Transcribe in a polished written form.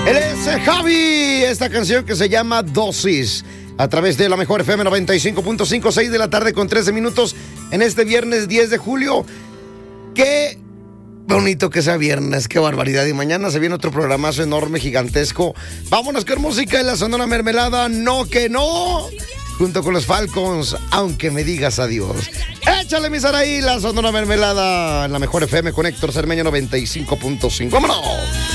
Él es Javi. Esta canción que se llama Dosis. A través de la mejor FM 95.5, 6 de la tarde con 13 minutos. En este viernes 10 de julio. Qué bonito que sea viernes. Qué barbaridad. Y mañana se viene otro programazo enorme, gigantesco. Vámonos con música de la Sonora Mermelada. No que no. Junto con los Falcons. Aunque me digas adiós. Échale mi Saraí, la Sonora Mermelada. En la mejor FM con Héctor Cermeño 95.5. ¡Vámonos!